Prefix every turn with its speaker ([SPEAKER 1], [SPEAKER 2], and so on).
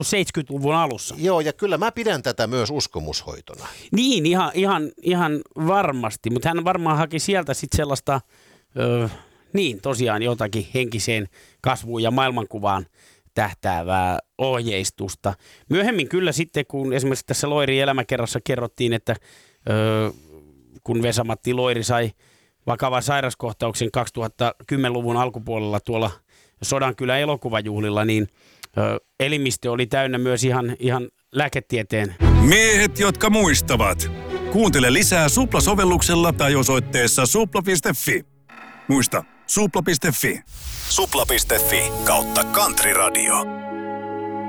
[SPEAKER 1] 70-luvun alussa.
[SPEAKER 2] Joo, ja kyllä mä pidän tätä myös uskomushoitona.
[SPEAKER 1] Niin, ihan varmasti, mutta hän varmaan haki sieltä sitten sellaista, tosiaan jotakin henkiseen kasvuun ja maailmankuvaan tähtäävää ohjeistusta. Myöhemmin kyllä sitten, kun esimerkiksi tässä Loirin elämäkerrassa kerrottiin, että kun Vesa-Matti Loiri sai vakavan sairaskohtauksen 2010-luvun alkupuolella tuolla Sodankylän elokuvajuhlilla, niin elimistö oli täynnä myös ihan lääketieteen.
[SPEAKER 3] Miehet, jotka muistavat. Kuuntele lisää Supla-sovelluksella tai osoitteessa supla.fi. Muista, supla.fi.
[SPEAKER 4] Supla.fi/Country Radio.